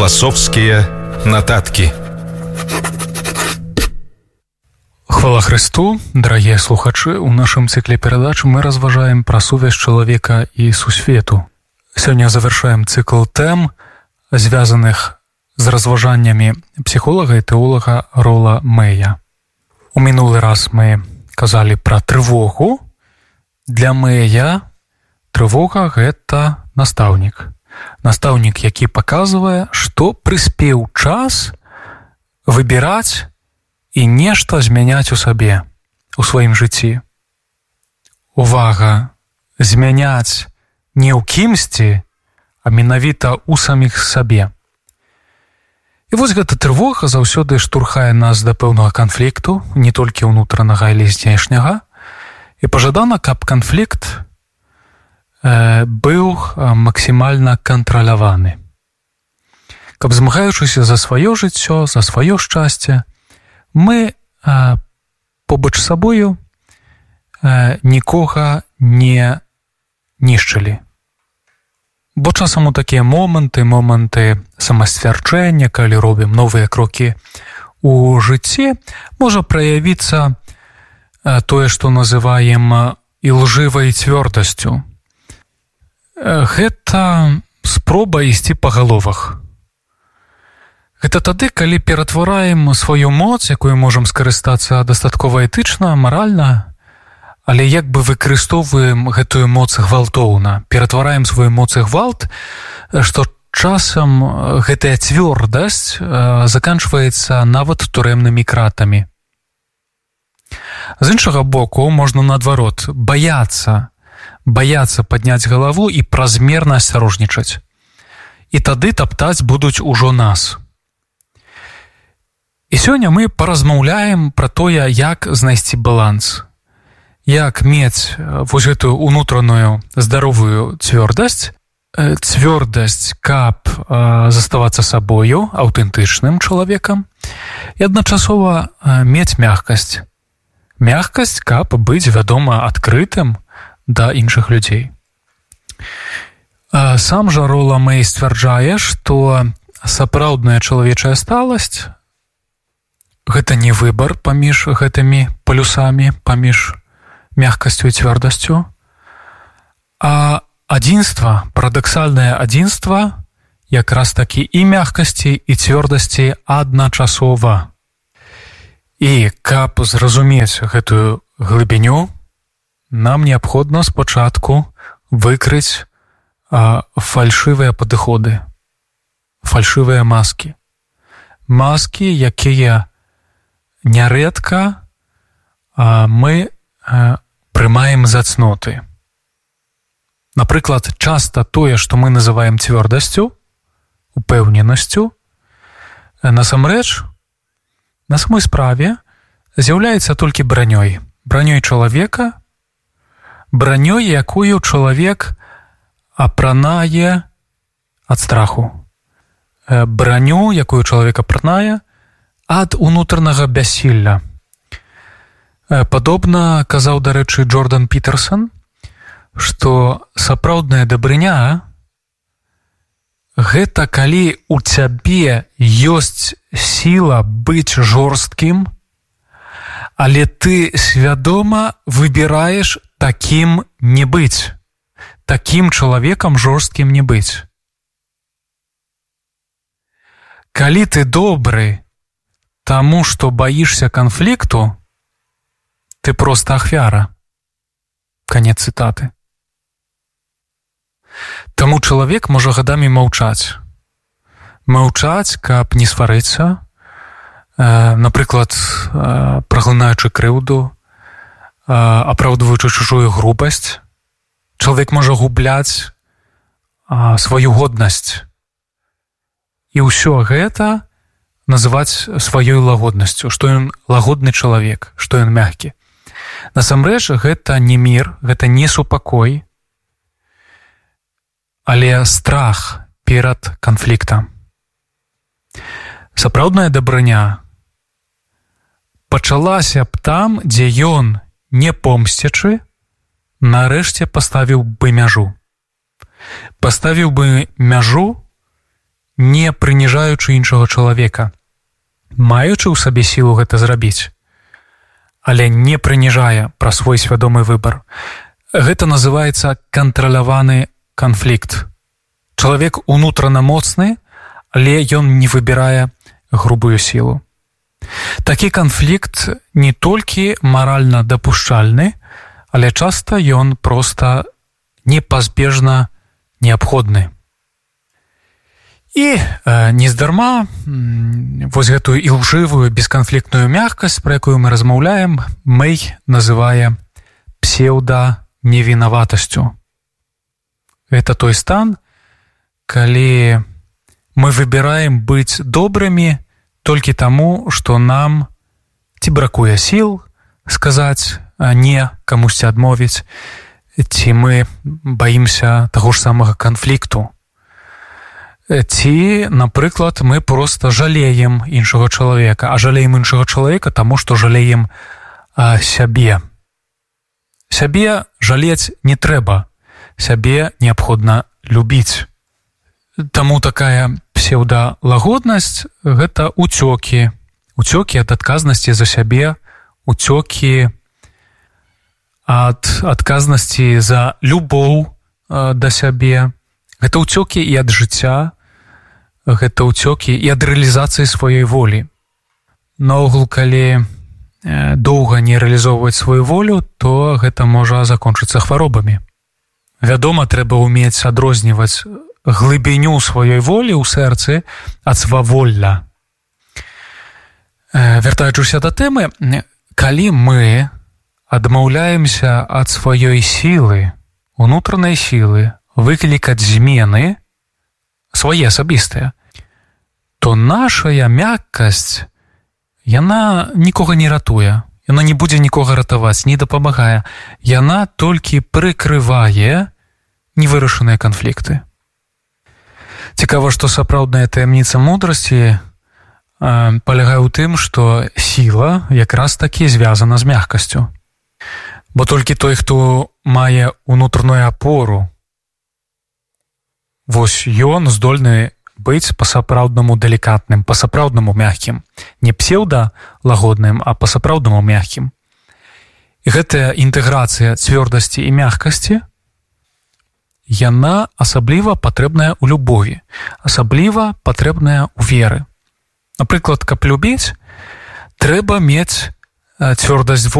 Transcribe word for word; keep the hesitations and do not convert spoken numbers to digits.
Філасофскія нататкі. Хвала Христу, дарагія слухачы, у нашым цыкле перадач мы разважаем пра сувязь чалавека і сусвету. Сёння завяршаем цыкл тэм, звязаных з разважаннямі псіхолага і тэолага Рола Мэя. У мінулы раз мы казалі пра трывогу. Для Мэя трывога – гэта настаўнік. Настаўнік, які паказвае, што прыспеў час выбіраць і нешта змяняць у сабе, у сваім жыцці. Увага! Змяняць не ў кімсьці, а менавіта ў саміх сабе. І вось гэта трывога заўсёды штурхае нас да пэўнага канфлікту, не толькі ўнутранага, але знешняга. І пажадана, каб канфлікт э, быў максімальна кантраляваны. Каб, змагаючыся за сваё жыццё, за сваё шчасце, мы э, побач з сабою э, нікога не нішчылі. Бо часам у такія моманты, моманты самасцвярджэння, калі робім новыя крокі у жыцці, можа праявіцца э, тое, што называем ілжывай цвёрдасцю. Э, гэта спроба ісці па галовах. Гэта тады, калі ператвараем сваю моц, якую можам скарыстацца дастаткова этычна, маральна, але як бы выкарыстоўваем гэтую моц гвалтоўна, ператвараем сваю моц і гвалт, што часам гэтая цвёрдасць заканчваецца нават турэмнымі кратамі. З іншага боку, можна наадварот, баяцца, баяцца падняць галаву і празмерна асцярожнічаць. І тады таптаць будуць ужо нас. І сёння мы паразмаўляем пра тое, як знайсці баланс. Як мець вось гэтую унутраную здаровую цвёрдасць, цвёрдасць, каб заставацца сабою, аўтэнтычным чалавекам, і адначасова мець мяккасць. Мяккасць, каб быць, вядома, адкрытым да іншых людзей. Сам жа Рола Мэй сцвярджае, што сапраўдная чалавечая сталасць – гэта не выбар паміж гэтымі палюсамі, паміж мяккасцю і цвёрдасцю, а адзінства, парадаксальнае адзінства, якраз такі і мяккасці, і цвёрдасці адначасова. І каб зразумець гэтую глыбіню, нам неабходна спачатку выкрыць а, фальшывыя падыходы, фальшывыя маскі. Маскі, якія нярэдка а, мы а, прымаем за цноты. Напрыклад, часта тое, што мы называем цвёрдасцю, упэўненасцю, насамрэч, на самой справе з'яўляецца толькі бранёй. Бранёй чалавека, бранёй, якую чалавек апранае ад страху. Браню, якую чалавек апранае ад унутранага бяссілля. Падобна казаў, дарэчы, Джордан Пітерсон, што сапраўдная дабрыня – гэта калі ў цябе ёсць сіла быць жорсткім, але ты свядома выбіраеш такім не быць, такім чалавекам жорсткім не быць. Калі ты добры таму, што баішся канфлікту, ты проста ахвяра. Канец цытаты. Таму чалавек можа гадамі маўчаць. Маўчаць, каб не сварыцца, э, напрыклад, э, праглынаючы крыўду, э, апраўдваючы чужую грубасць. Чалавек можа губляць э, сваю годнасць. І ўсё гэта называць сваёй лагоднасцю, што ён лагодны чалавек, што ён мяккі. Насамрэч, гэта не мір, гэта не супакой, але страх перад канфліктам. Сапраўдная дабрыня пачалася б там, дзе ён, не помсцячы, нарэшце паставіў бы мяжу. Паставіў бы мяжу не прыніжаючы іншага чалавека, маючы ў сабе сілу гэта зрабіць, але не прыніжае пра свой свядомы выбар. Гэта называецца кантраляваны канфлікт. Чалавек унутрана моцны, але ён не выбірае грубую сілу. Такі канфлікт не толькі маральна дапушчальны, але часта ён проста непазбежна неабходны. І э, нездарма вось гэтую ілжывую бесканфліктную мяккасць, пра якую мы размаўляем, Мэй называе псеўда-невінаватасцю. Гэта той стан, калі мы выбіраем быць добрымі толькі таму, што нам ці бракуе сіл сказаць не, камусьці адмовіць, ці мы баімся таго ж самага канфлікту. Ці, напрыклад, мы проста жалеем іншага чалавека, а жалеем іншага чалавека таму, што жалеем а, сябе. Сябе жалець не трэба, сябе неабходна любіць. Таму такая псеўдалагоднасць – гэта уцёкі. Уцёкі ад адказнасці за сябе, уцёкі ад адказнасці за любоў а, да сябе. Гэта уцёкі і ад жыцця, гэта уцёкі і ад рэалізацыі сваёй волі. Наогул, калі э, доўга не рэалізоўваць сваю волю, то гэта можа закончыцца хваробамі. Вядома, трэба ўмець адрозніваць глыбіню сваёй волі ў сэрцы ад сваволля. Э, вяртаючыся да тэмы, калі мы адмаўляемся ад сваёй сілы, унутранай сілы, выклікаць змены свае асабістыя, то нашая мяккасць, яна нікога не ратуе, яна не будзе нікога ратаваць, не дапамагае, яна толькі прыкрывае невырашаныя канфлікты. Цікава, што сапраўдная таямніца мудрасці э, палягае ў тым, што сіла якраз такі звязана з мяккасцю. Бо толькі той, хто мае унутраную апору, вось ён здольны быць па-сапраўднаму далікатным, па-сапраўднаму мяккім. Не псеўдалагодным, а па-сапраўднаму мяккім. І гэтая інтэграцыя цвёрдасці і мяккасці, яна асабліва патрэбная ў любові, асабліва патрэбная ў веры. Напрыклад, каб любіць, трэба мець цвёрдасць